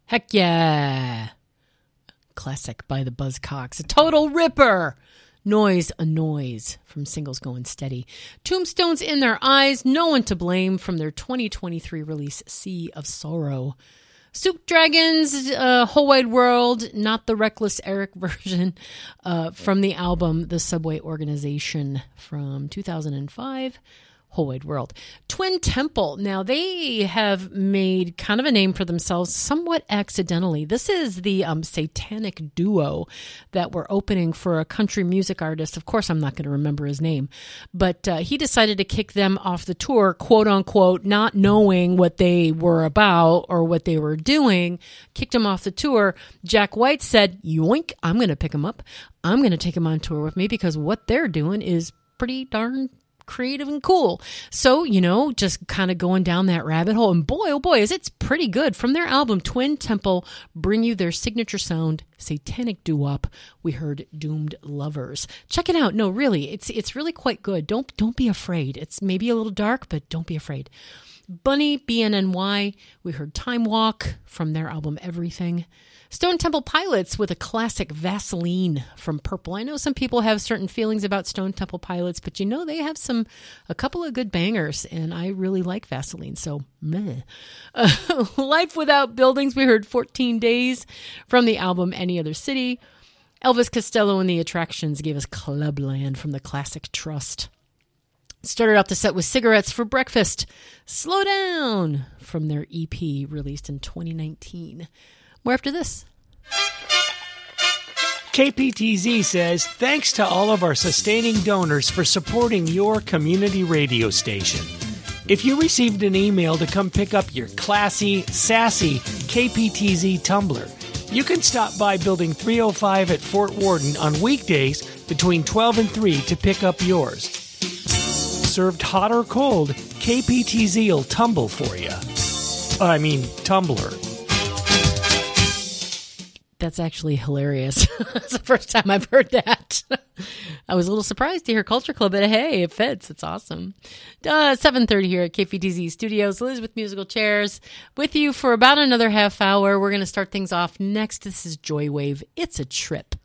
Heck yeah. Classic by the Buzzcocks. A total ripper. Noise, a noise from Singles Going Steady. Tombstones in Their Eyes, No One to Blame from their 2023 release, Sea of Sorrow. Soup Dragons, Whole Wide World, not the Reckless Eric version, from the album The Subway Organization from 2005. Whole Wide World. Twin Temple. Now, they have made kind of a name for themselves somewhat accidentally. This is the satanic duo that were opening for a country music artist. Of course, I'm not going to remember his name, but he decided to kick them off the tour, quote unquote, not knowing what they were about or what they were doing, kicked them off the tour. Jack White said, yoink, I'm going to pick them up. I'm going to take them on tour with me because what they're doing is pretty darn creative and cool. So, just kind of going down that rabbit hole. And boy, oh boy, is it's pretty good. From their album, Twin Temple bring you their signature sound, satanic doo-wop. We heard Doomed Lovers. Check it out. No, really, it's really quite good. Don't be afraid. It's maybe a little dark, but don't be afraid. Bunny, BNNY, we heard Time Walk from their album Everything. Stone Temple Pilots with a classic Vaseline from Purple. I know some people have certain feelings about Stone Temple Pilots, but they have a couple of good bangers, and I really like Vaseline, so meh. Life Without Buildings, we heard 14 Days from the album Any Other City. Elvis Costello and the Attractions gave us Clubland from the classic Trust. Started off the set with Cigarettes for Breakfast. Slow Down from their EP released in 2019. More after this. KPTZ says, thanks to all of our sustaining donors for supporting your community radio station. If you received an email to come pick up your classy, sassy KPTZ tumbler, you can stop by Building 305 at Fort Worden on weekdays between 12 and 3 to pick up yours. Served hot or cold, KPTZ will tumble for you. Tumbler. That's actually hilarious. It's the first time I've heard that. I was a little surprised to hear Culture Club, but hey, it fits. It's awesome. 7:30 here at KPTZ Studios. Liz with Musical Chairs with you for about another half hour. We're going to start things off next. This is Joy Wave. It's a Trip.